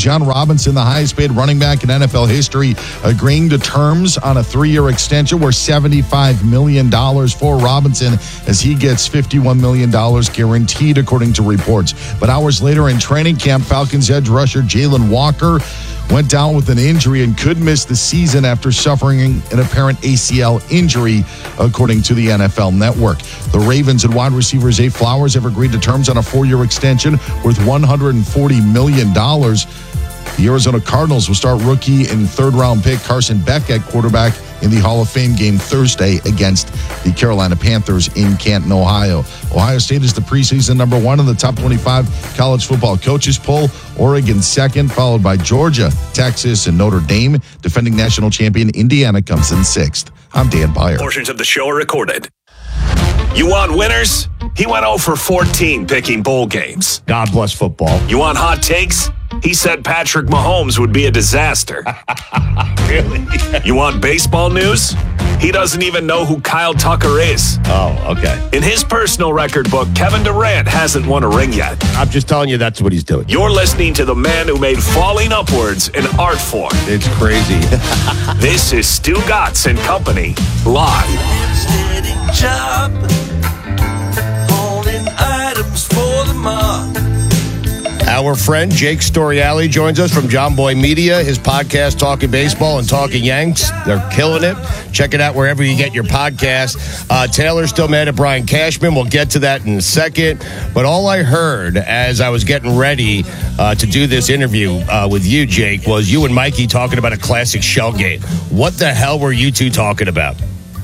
Bijan Robinson, the highest paid running back in NFL history, agreeing to terms on a 3-year extension worth $75 million for Robinson, as he gets $51 million guaranteed, according to reports. But hours later in training camp, Falcons edge rusher Jalen Walker went down with an injury and could miss the season after suffering an apparent ACL injury, according to the NFL Network. The Ravens and wide receiver Zay Flowers have agreed to terms on a 4-year extension worth $140 million. The Arizona Cardinals will start rookie and third-round pick Carson Beck at quarterback in the Hall of Fame game Thursday against the Carolina Panthers in Canton, Ohio. Ohio State is the preseason number 1 in the top 25 college football coaches poll. Oregon second, followed by Georgia, Texas, and Notre Dame. Defending national champion Indiana comes in 6th. I'm Dan Byer. Portions of the show are recorded. You want winners? He went 0 for 14 picking bowl games. God bless football. You want hot takes? He said Patrick Mahomes would be a disaster. Really? You want baseball news? He doesn't even know who Kyle Tucker is. Oh, okay. In his personal record book, Kevin Durant hasn't won a ring yet. I'm just telling you that's what he's doing. You're listening to the man who made falling upwards an art form. It's crazy. This is Stu Gatz and Company, live. Steady job, holding items for the mob. Our friend Jake Storiale joins us from John Boy Media, his podcast Talking Baseball and Talking Yanks. They're killing it. Check it out wherever you get your podcast. Taylor's still mad at Brian Cashman. We'll get to that in a second. But all I heard as I was getting ready to do this interview with you, Jake, was you and Mikey talking about a classic shell game. What the hell were you two talking about?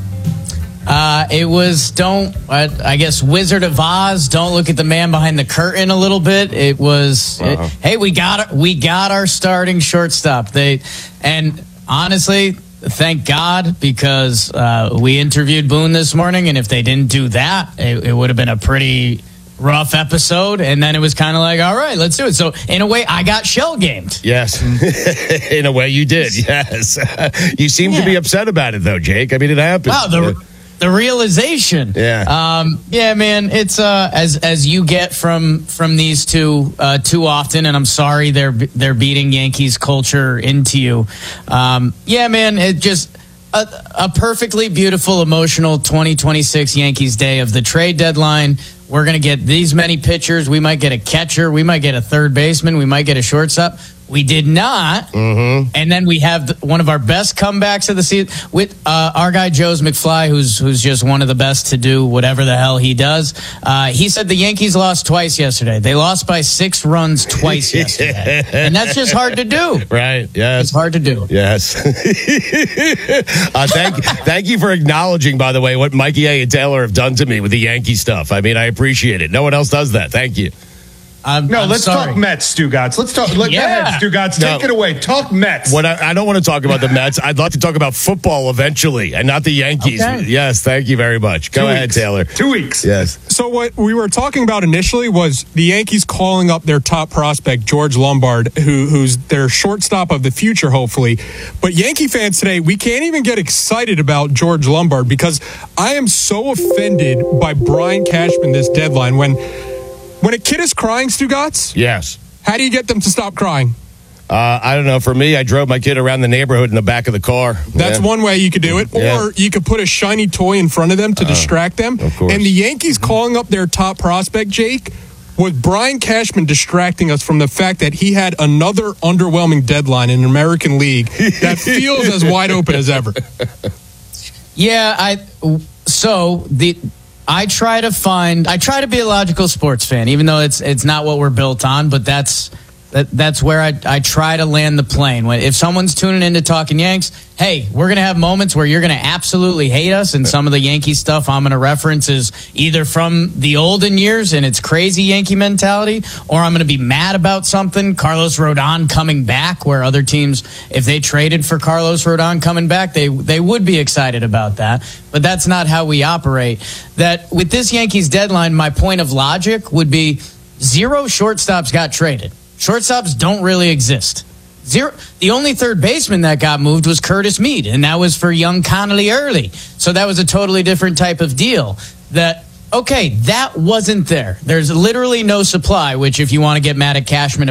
It was I guess Wizard of Oz. Don't look at the man behind the curtain a little bit. It was, hey, we got our starting shortstop. And honestly, thank God, because we interviewed Boone this morning, and if they didn't do that, it would have been a pretty rough episode. And then it was kind of like, all right, let's do it. So in a way, I got shell gamed. Yes, in a way you did. Yes, you seem to be upset about it though, Jake. I mean, it happened. Wow, the realization. Yeah. Yeah, man, it's as you get from these two too often, and I'm sorry they're beating Yankees culture into you. Yeah, man, it just a perfectly beautiful, emotional 2026 Yankees day of the trade deadline. We're going to get these many pitchers. We might get a catcher. We might get a third baseman. We might get a shortstop. We did not. Mm-hmm. And then we have one of our best comebacks of the season with our guy, Joe's McFly, who's just one of the best to do whatever the hell he does. He said the Yankees lost twice yesterday. They lost by 6 runs twice yesterday. And that's just hard to do. Right. Yes. It's hard to do. Yes. Thank you for acknowledging, by the way, what Mikey A. and Taylor have done to me with the Yankee stuff. I mean, I appreciate it. No one else does that. Thank you. Let's talk Mets, Stu Gatz. Let's talk. Go ahead, Stu Gatz. Take it away. Talk Mets. I don't want to talk about the Mets. I'd like to talk about football eventually, and not the Yankees. Okay. Yes, thank you very much. Go ahead, Taylor. 2 weeks. Yes. So what we were talking about initially was the Yankees calling up their top prospect, George Lombard, who's their shortstop of the future, hopefully. But Yankee fans today, we can't even get excited about George Lombard because I am so offended by Brian Cashman this deadline. When a kid is crying, Stu Gatz? Yes. How do you get them to stop crying? I don't know. For me, I drove my kid around the neighborhood in the back of the car. That's one way you could do it. Or you could put a shiny toy in front of them to distract them. Of course. And the Yankees calling up their top prospect, Jake, was Brian Cashman distracting us from the fact that he had another underwhelming deadline in the American League that feels as wide open as ever. Yeah, I try to be a logical sports fan, even though it's not what we're built on, but that's where I try to land the plane. If someone's tuning in to Talking Yanks, hey, we're going to have moments where you're going to absolutely hate us, and some of the Yankee stuff I'm going to reference is either from the olden years and it's crazy Yankee mentality, or I'm going to be mad about something, Carlos Rodon coming back, where other teams, if they traded for Carlos Rodon coming back, they would be excited about that. But that's not how we operate. That with this Yankees deadline, my point of logic would be 0 shortstops got traded. Shortstops don't really exist. 0. The only third baseman that got moved was Curtis Mead, and that was for young Connolly Early. So that was a totally different type of deal. That wasn't there. There's literally no supply, which if you want to get mad at Cashman about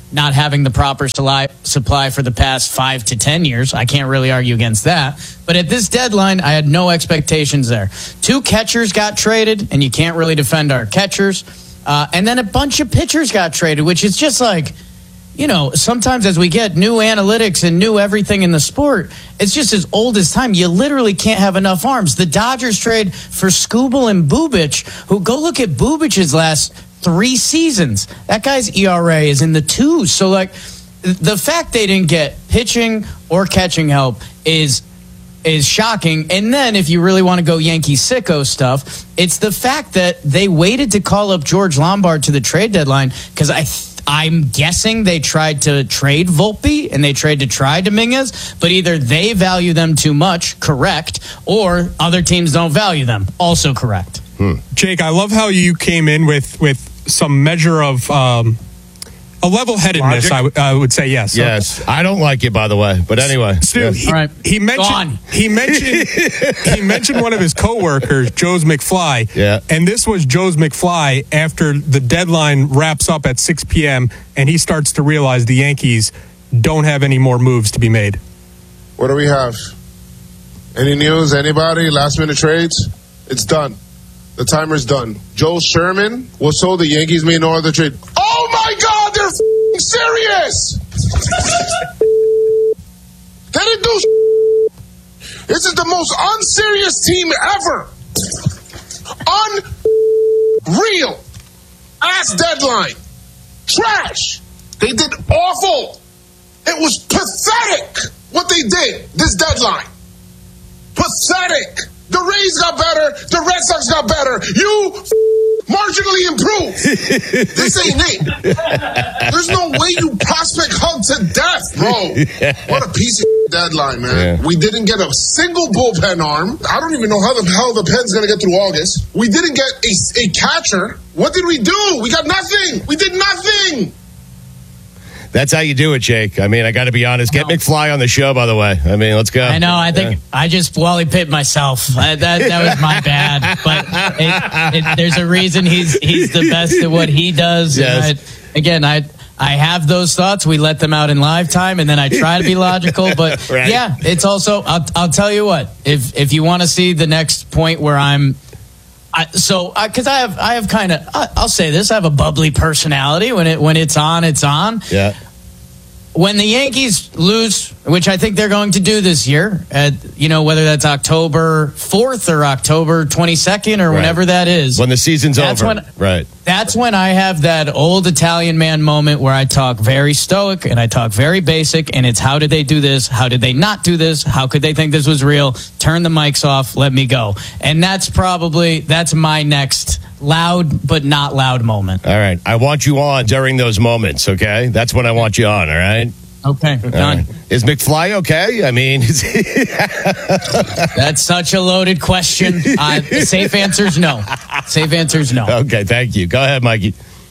not having the proper supply for the past 5 to 10 years. I can't really argue against that. But at this deadline, I had no expectations there. 2 catchers got traded, and you can't really defend our catchers. And then a bunch of pitchers got traded, which is just like, sometimes as we get new analytics and new everything in the sport, it's just as old as time. You literally can't have enough arms. The Dodgers trade for Skubal and Bubic, who go look at Bubic's last 3 seasons. That guy's ERA is in the 2s. So, the fact they didn't get pitching or catching help is shocking. And then if you really want to go Yankee sicko stuff, it's the fact that they waited to call up George Lombard to the trade deadline because I'm guessing they tried to trade Volpe and they tried to try Dominguez, but either they value them too much, correct, or other teams don't value them, also correct. Jake, I love how you came in with some measure of a level-headedness. I would say yes. Yes, I don't like it, by the way. But anyway, Stu, he mentioned one of his coworkers, Joe's McFly. Yeah, and this was Joe's McFly after the deadline wraps up at 6 p.m. and he starts to realize the Yankees don't have any more moves to be made. What do we have? Any news? Anybody? Last-minute trades? It's done. The timer's done. Joe Sherman was told the Yankees made no other trade. Oh my God, they're serious! They didn't do. This is the most unserious team ever. Unreal. Ass deadline. Trash. They did awful. It was pathetic what they did this deadline. Pathetic. The Rays got better. The Red Sox got better. You marginally improved. This ain't it. There's no way you prospect hug to death, bro. What a piece of deadline, man. Yeah. We didn't get a single bullpen arm. I don't even know how the hell the pen's going to get through August. We didn't get a catcher. What did we do? We got nothing. We did nothing. That's how you do it, Jake. I mean, I got to be honest. Get McFly on the show, by the way. I mean, let's go. I know. I think I just Wally pipped myself. That was my bad. But there's a reason he's the best at what he does. Yes. I have those thoughts. We let them out in live time, and then I try to be logical. But right. Yeah, it's also. I'll tell you what. If you want to see the next point where I'm. Because I have kind of, I'll say this, I have a bubbly personality. When it's on, it's on. Yeah. When the Yankees lose, which I think they're going to do this year, whether that's October 4th or October 22nd or whenever that is. When the season's over. Right. That's when I have that old Italian man moment where I talk very stoic and I talk very basic, and it's how did they do this? How did they not do this? How could they think this was real? Turn the mics off. Let me go. And that's my next loud but not loud moment. All right. I want you on during those moments, okay? That's when I want you on, all right? Okay, done. Right. Is McFly okay? I mean, that's such a loaded question. Safe answer's no. Safe answer's no. Okay, thank you. Go ahead, Mikey.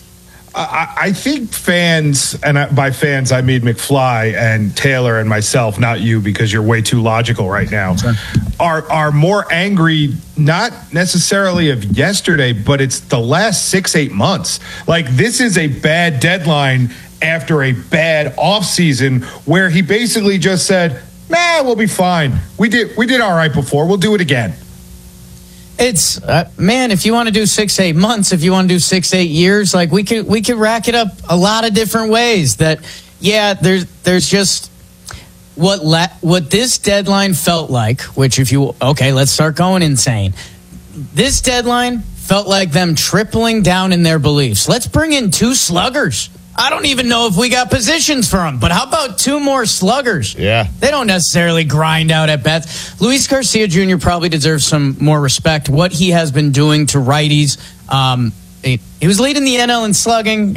I think fans, and by fans I mean McFly and Taylor and myself, not you because you're way too logical right now, are more angry, not necessarily of yesterday, but it's the last 6-8 months. Like, this is a bad deadline after a bad offseason where he basically just said, we'll be fine. We did all right before. We'll do it again. It's if you want to do 6-8 months, if you want to do 6-8 years, like we could rack it up a lot of different ways. There's just what this deadline felt like. Which let's start going insane. This deadline felt like them tripling down in their beliefs. Let's bring in 2 sluggers. I don't even know if we got positions for them, but how about 2 more sluggers? Yeah. They don't necessarily grind out at bats. Luis Garcia Jr. probably deserves some more respect. What he has been doing to righties. He was leading the NL in slugging.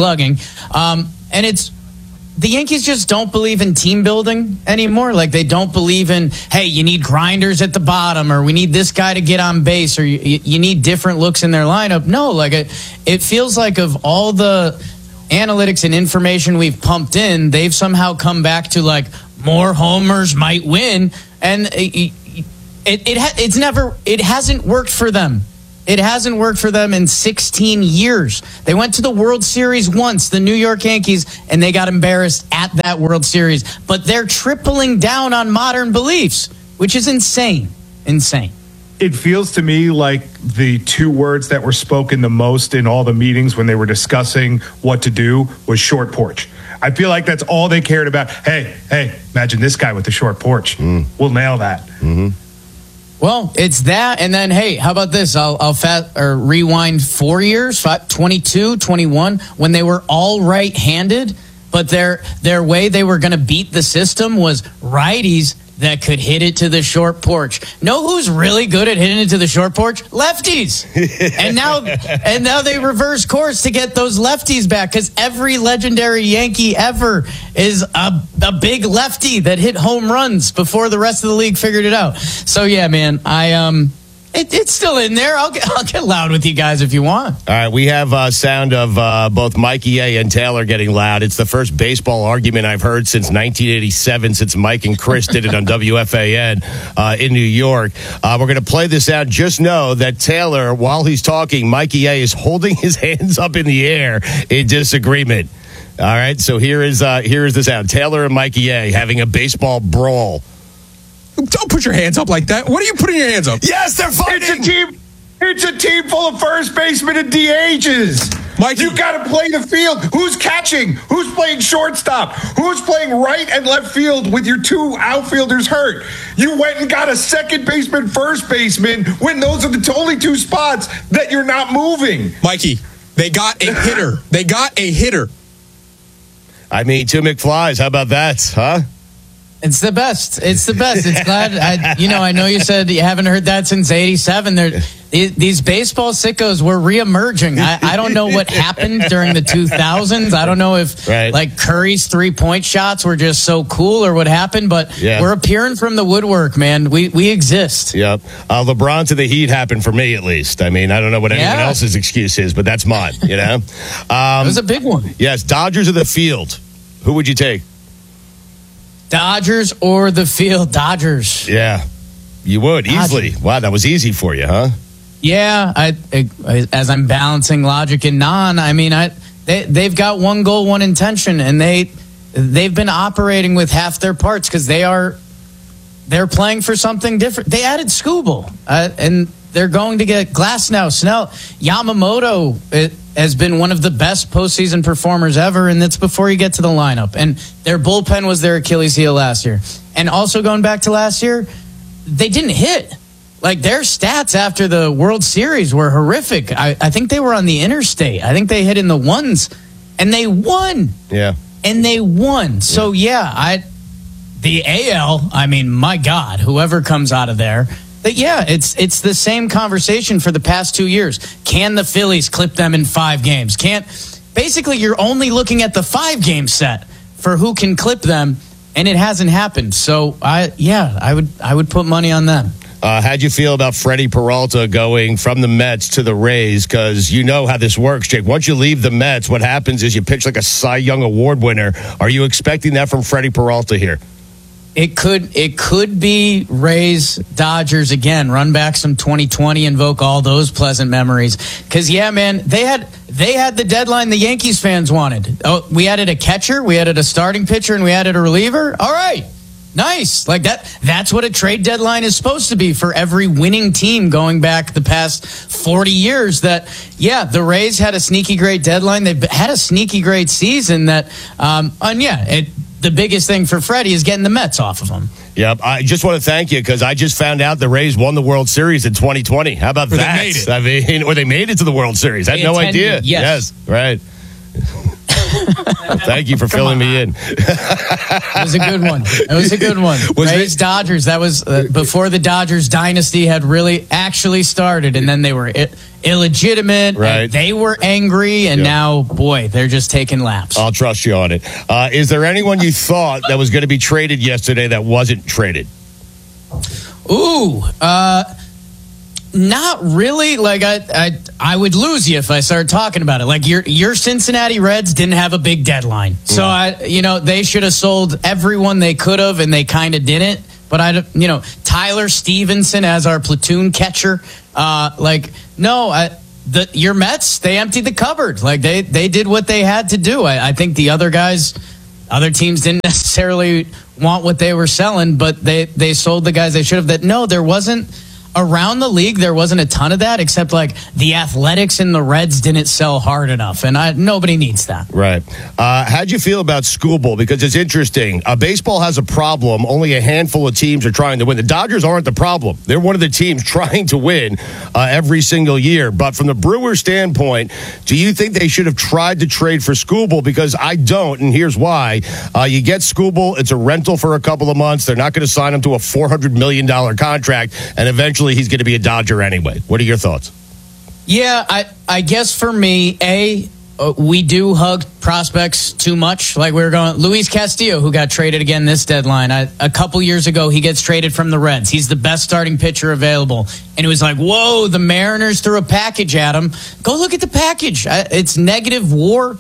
And it's the Yankees just don't believe in team building anymore. Like, they don't believe in, hey, you need grinders at the bottom, or we need this guy to get on base, or you need different looks in their lineup. No, like it feels like of all the analytics and information we've pumped in, they've somehow come back to like more homers might win, and it hasn't worked for them. It hasn't worked for them in 16 years. They went to the World Series once, the New York Yankees, and they got embarrassed at that World Series. But they're tripling down on modern beliefs, which is insane. Insane. It feels to me like the two words that were spoken the most in all the meetings when they were discussing what to do was short porch. I feel like that's all they cared about. Hey, imagine this guy with the short porch. We'll nail that. Mm-hmm. Well, it's that, and then, hey, how about this? I'll rewind 4 years, 22, 21, when they were all right-handed, but their way they were going to beat the system was righties that could hit it to the short porch. Know who's really good at hitting it to the short porch? Lefties. and now they reverse course to get those lefties back, because every legendary Yankee ever is a big lefty that hit home runs before the rest of the league figured it out. So yeah, man, it's still in there. I'll get loud with you guys if you want. All right, we have sound of both Mikey A and Taylor getting loud. It's the first baseball argument I've heard since 1987, since Mike and Chris did it on WFAN in New York. We're going to play this out. Just know that Taylor, while he's talking, Mikey A is holding his hands up in the air in disagreement. All right, so here is the sound. Taylor and Mikey A having a baseball brawl. Don't put your hands up like that. What are you putting your hands up? Yes, they're fighting. It's a team full of first basemen and DHs. Mike, you got to play the field. Who's catching? Who's playing shortstop? Who's playing right and left field with your two outfielders hurt? You went and got a second baseman, first baseman, when those are the only two spots that you're not moving. Mikey, they got a hitter. They got a hitter. I mean, two McFlys. How about that, huh? It's the best. It's the best. It's glad. I know you said you haven't heard that since '87. These baseball sickos were reemerging. I don't know what happened during the 2000s. I don't know if like Curry's 3-point shots were just so cool or what happened, but we're appearing from the woodwork, man. We exist. Yep. LeBron to the Heat happened for me, at least. I mean, I don't know what anyone else's excuse is, but that's mine. You know, it was a big one. Yes, Dodgers of the field. Who would you take? Dodgers or the field? Dodgers. Yeah, you would easily. Wow, that was easy for you, huh? Yeah, as I'm balancing logic and they've got one goal, one intention, and they've been operating with half their parts because they're playing for something different. They added Skubal, and they're going to get Glasnow, Snell, Yamamoto. It has been one of the best postseason performers ever, and that's before you get to the lineup. And their bullpen was their Achilles heel last year. And also going back to last year, they didn't hit. Like, their stats after the World Series were horrific. I think they were on the interstate. I think they hit in the ones, and they won. Yeah. And they won. So, the AL, I mean, my God, whoever comes out of there. But yeah, it's the same conversation for the past 2 years. Can the Phillies clip them in 5 games? Basically, you're only looking at the 5-game set for who can clip them, and it hasn't happened. So I would put money on them. How'd you feel about Freddie Peralta going from the Mets to the Rays? Because you know how this works, Jake. Once you leave the Mets, what happens is you pitch like a Cy Young Award winner. Are you expecting that from Freddie Peralta here? It could be Rays, Dodgers again. Run back some 2020, invoke all those pleasant memories. Because man, they had the deadline the Yankees fans wanted. Oh, we added a catcher, we added a starting pitcher, and we added a reliever. All right, nice. Like that. That's what a trade deadline is supposed to be for every winning team going back the past 40 years. The Rays had a sneaky great deadline. They've had a sneaky great season. The biggest thing for Freddie is getting the Mets off of him. Yep. I just want to thank you because I just found out the Rays won the World Series in 2020. How about that? They made it. Or they made it to the World Series. I had no idea. Yes. Right. Thank you for filling me in. It was a good one. Rays, Dodgers. That was before the Dodgers dynasty had really actually started, and then they were illegitimate. Right. They were angry, and now, boy, they're just taking laps. I'll trust you on it. Is there anyone you thought that was going to be traded yesterday that wasn't traded? Ooh, not really. Like I would lose you if I started talking about it. Like your Cincinnati Reds didn't have a big deadline, so they should have sold everyone they could have, and they kind of didn't. But Tyler Stevenson as our platoon catcher Your Mets, they emptied the cupboard. Like they did what they had to do. I think the other teams didn't necessarily want what they were selling, but they sold the guys they should have. There wasn't around the league. There wasn't a ton of that, except like the Athletics and the Reds didn't sell hard enough, and nobody needs that. Right. How'd you feel about School Bowl? Because it's interesting. Baseball has a problem. Only a handful of teams are trying to win. The Dodgers aren't the problem. They're one of the teams trying to win every single year. But from the Brewers' standpoint, do you think they should have tried to trade for School Bowl? Because I don't, and here's why. You get School Bowl, it's a rental for a couple of months. They're not going to sign him to a $400 million contract, and eventually he's going to be a Dodger anyway. What are your thoughts? Yeah, I guess for me, we do hug prospects too much. Like we were going, Luis Castillo, who got traded again this deadline. A couple years ago, he gets traded from the Reds. He's the best starting pitcher available. And it was like, whoa, the Mariners threw a package at him. Go look at the package. It's negative WAR.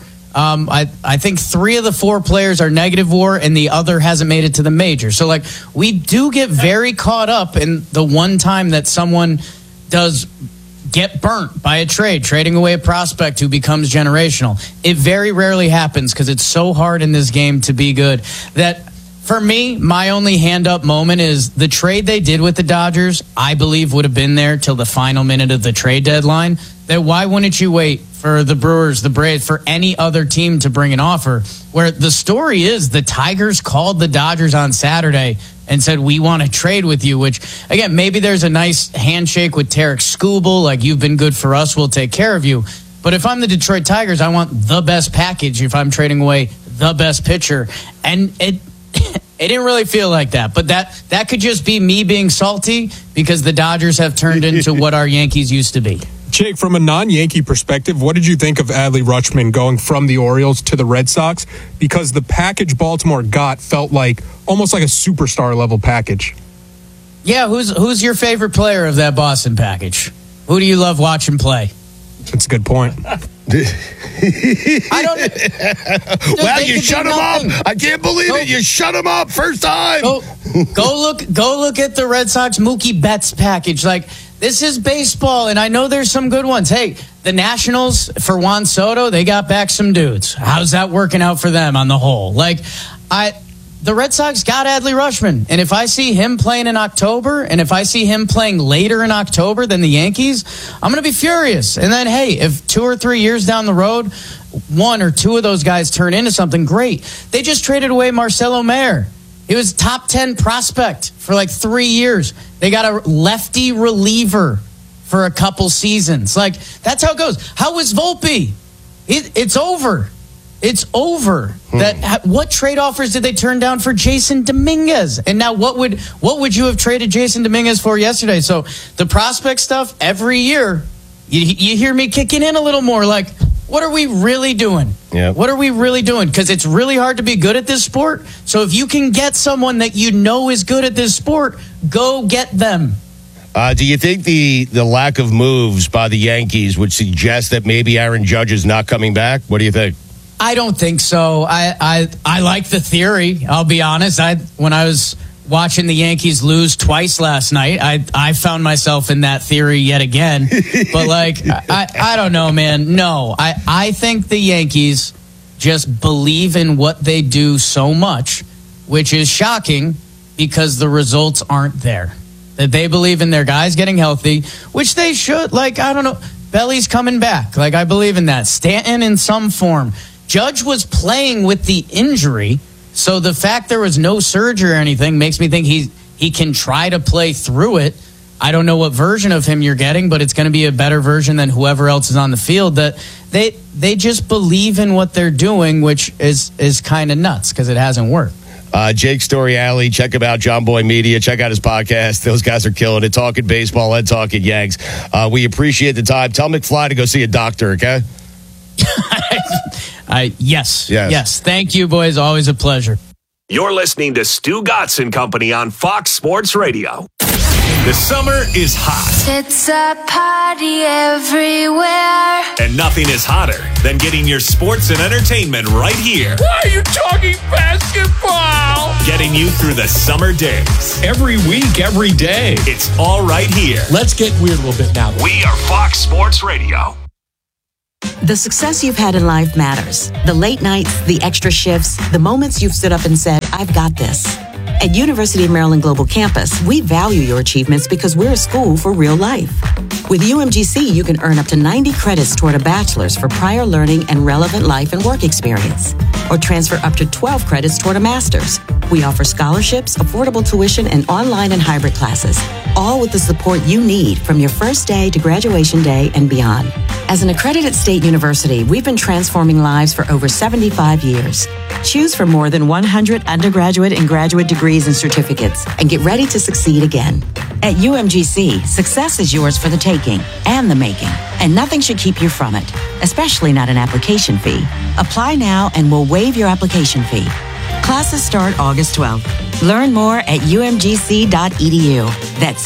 I think 3 of the 4 players are negative WAR, and the other hasn't made it to the major. So, like, we do get very caught up in the one time that someone does get burnt by a trading away a prospect who becomes generational. It very rarely happens because it's so hard in this game to be good. That, for me, my only hand-up moment is the trade they did with the Dodgers, I believe would have been there till the final minute of the trade deadline. That why wouldn't you wait for the Brewers, the Braves, for any other team to bring an offer? Where the story is the Tigers called the Dodgers on Saturday and said, we want to trade with you, which, again, maybe there's a nice handshake with Tarek Skubal, like, you've been good for us, we'll take care of you. But if I'm the Detroit Tigers, I want the best package if I'm trading away the best pitcher. And it didn't really feel like that. But that could just be me being salty because the Dodgers have turned into what our Yankees used to be. Jake, from a non-Yankee perspective, what did you think of Adley Rutschman going from the Orioles to the Red Sox? Because the package Baltimore got felt like almost like a superstar level package. Yeah, who's your favorite player of that Boston package? Who do you love watching play? That's a good point. I don't. Well, you shut him up. I can't believe it. You shut him up first time. Go look at the Red Sox Mookie Betts package. Like, this is baseball, and I know there's some good ones. Hey, the Nationals for Juan Soto, they got back some dudes. How's that working out for them on the whole? Like, the Red Sox got Adley Rutschman, and if I see him playing in October, and if I see him playing later in October than the Yankees, I'm going to be furious. And then, hey, if 2 or 3 years down the road, 1 or 2 of those guys turn into something great. They just traded away Marcelo Mayer. He was top 10 prospect for like 3 years. They got a lefty reliever for a couple seasons. Like, that's how it goes. How was Volpe? It's over. It's over. What trade offers did they turn down for Jason Dominguez? And now what would you have traded Jason Dominguez for yesterday? So the prospect stuff every year, you hear me kicking in a little more. Like, what are we really doing? Yeah. What are we really doing? Because it's really hard to be good at this sport. So if you can get someone that you know is good at this sport, go get them. Do you think the lack of moves by the Yankees would suggest that maybe Aaron Judge is not coming back? What do you think? I don't think so. I like the theory. I'll be honest. When I was watching the Yankees lose twice last night, I found myself in that theory yet again. But like, I don't know, man. No, I think the Yankees just believe in what they do so much, which is shocking because the results aren't there. That they believe in their guys getting healthy, which they should. Like, I don't know. Belly's coming back. Like, I believe in that. Stanton in some form. Judge was playing with the injury, so the fact there was no surgery or anything makes me think he can try to play through it. I don't know what version of him you're getting, but it's going to be a better version than whoever else is on the field. That they just believe in what they're doing, which is kind of nuts because it hasn't worked. Jake Storiale, check him out, John Boy Media. Check out his podcast. Those guys are killing it, talking baseball and talking Yanks. We appreciate the time. Tell McFly to go see a doctor, okay? Yes. Thank you, boys. Always a pleasure. You're listening to Stu Gatz and Company on Fox Sports Radio. The summer is hot. It's a party everywhere. And nothing is hotter than getting your sports and entertainment right here. Why are you talking basketball? Get getting you through the summer days. Every week, every day. It's all right here. Let's get weird a little bit now. We are Fox Sports Radio. The success you've had in life matters. The late nights, the extra shifts, the moments you've stood up and said, I've got this. At University of Maryland Global Campus, we value your achievements because we're a school for real life. With UMGC, you can earn up to 90 credits toward a bachelor's for prior learning and relevant life and work experience, or transfer up to 12 credits toward a master's. We offer scholarships, affordable tuition, and online and hybrid classes, all with the support you need from your first day to graduation day and beyond. As an accredited state university, we've been transforming lives for over 75 years. Choose from more than 100 undergraduate and graduate degrees and certificates, and get ready to succeed again. At UMGC, success is yours for the taking and the making, and nothing should keep you from it, especially not an application fee. Apply now and we'll waive your application fee. Classes start August 12th. Learn more at umgc.edu. That's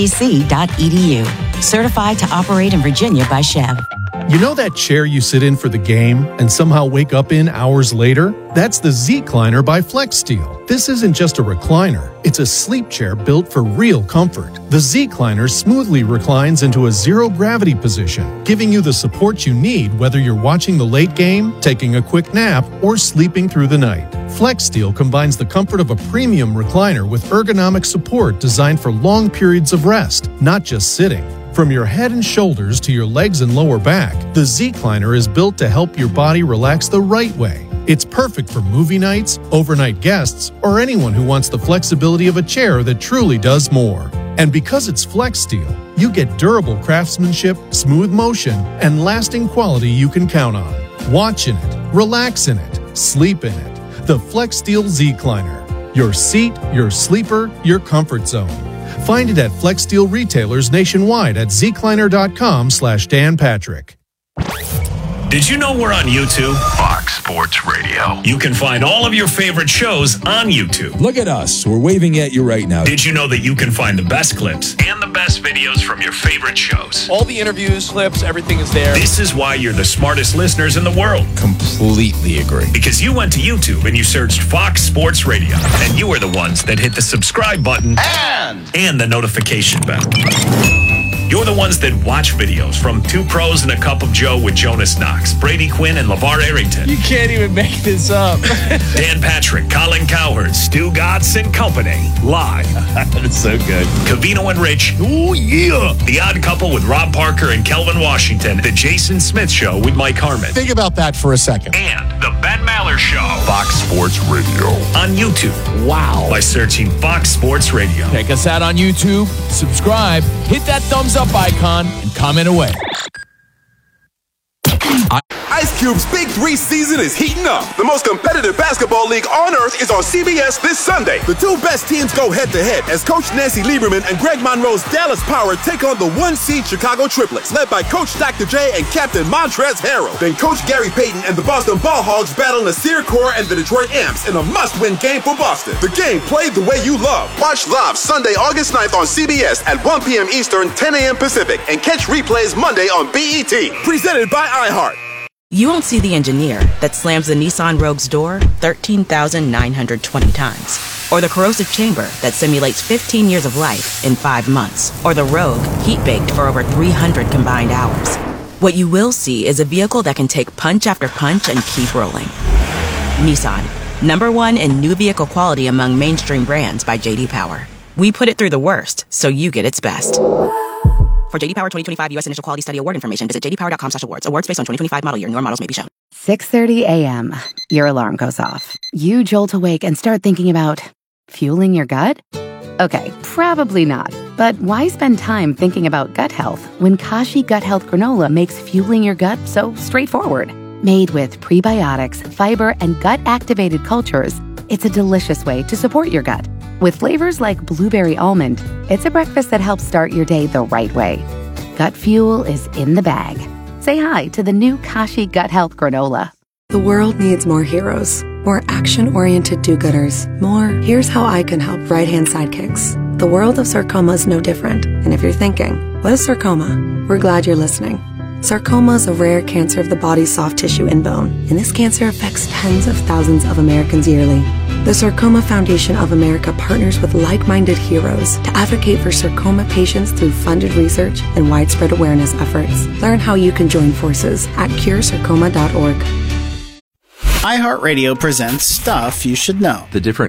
umgc.edu. Certified to operate in Virginia by Chev. You know that chair you sit in for the game and somehow wake up in hours later? That's the Z-Cliner by FlexSteel. This isn't just a recliner. It's a sleep chair built for real comfort. The Z-Cliner smoothly reclines into a zero-gravity position, giving you the support you need whether you're watching the late game, taking a quick nap, or sleeping through the night. FlexSteel combines the comfort of a premium recliner with ergonomic support designed for long periods of rest, not just sitting. From your head and shoulders to your legs and lower back, the Z-Cliner is built to help your body relax the right way. It's perfect for movie nights, overnight guests, or anyone who wants the flexibility of a chair that truly does more. And because it's FlexSteel, you get durable craftsmanship, smooth motion, and lasting quality you can count on. Watch in it, relax in it, sleep in it. The FlexSteel Z-Cliner. Your seat, your sleeper, your comfort zone. Find it at FlexSteel retailers nationwide at zcliner.com/Dan Patrick. Did you know we're on YouTube? Fox Sports Radio. You can find all of your favorite shows on YouTube. Look at us. We're waving at you right now. Did you know that you can find the best clips and the best videos from your favorite shows? All the interviews, clips, everything is there. This is why you're the smartest listeners in the world. Completely agree. Because you went to YouTube and you searched Fox Sports Radio. And you are the ones that hit the subscribe button and the notification bell. You're the ones that watch videos from Two Pros and a Cup of Joe with Jonas Knox, Brady Quinn, and LeVar Arrington. You can't even make this up. Dan Patrick, Colin Cowherd, Stu Gatz and Company. Live. That's so good. Covino and Rich. Oh, yeah. The Odd Couple with Rob Parker and Kelvin Washington. The Jason Smith Show with Mike Harmon. Think about that for a second. And the Ben Maller Show. Fox Sports Radio. On YouTube. Wow. By searching Fox Sports Radio. Check us out on YouTube. Subscribe. Hit that thumbs up icon and comment away. Ice Cube's Big 3 season is heating up. The most competitive basketball league on earth is on CBS this Sunday. The two best teams go head-to-head as Coach Nancy Lieberman and Greg Monroe's Dallas Power take on the 1-seed Chicago Triplets, led by Coach Dr. J and Captain Montrezl Harrell. Then Coach Gary Payton and the Boston Ball Hogs battle Nasir Kaur and the Detroit Amps in a must-win game for Boston. The game played the way you love. Watch live Sunday, August 9th on CBS at 1 p.m. Eastern, 10 a.m. Pacific, and catch replays Monday on BET. Presented by iHeart. You won't see the engineer that slams the Nissan Rogue's door 13,920 times, or the corrosive chamber that simulates 15 years of life in 5 months, or the Rogue heat-baked for over 300 combined hours. What you will see is a vehicle that can take punch after punch and keep rolling. Nissan, #1 in new vehicle quality among mainstream brands by J.D. Power. We put it through the worst, so you get its best. For J.D. Power 2025 U.S. Initial Quality Study Award information, visit jdpower.com/awards. Awards based on 2025 model year. Newer models may be shown. 6:30 a.m. Your alarm goes off. You jolt awake and start thinking about fueling your gut? Okay, probably not. But why spend time thinking about gut health when Kashi Gut Health Granola makes fueling your gut so straightforward? Made with prebiotics, fiber, and gut-activated cultures, it's a delicious way to support your gut. With flavors like blueberry almond, it's a breakfast that helps start your day the right way. Gut fuel is in the bag. Say hi to the new Kashi Gut Health Granola. The world needs more heroes, more action-oriented do-gooders, more here's how I can help right-hand sidekicks. The world of sarcoma is no different. And if you're thinking, what is sarcoma? We're glad you're listening. Sarcoma is a rare cancer of the body's soft tissue and bone, and this cancer affects tens of thousands of Americans yearly. The Sarcoma Foundation of America partners with like-minded heroes to advocate for sarcoma patients through funded research and widespread awareness efforts. Learn how you can join forces at curesarcoma.org. iHeartRadio presents Stuff You Should Know. The different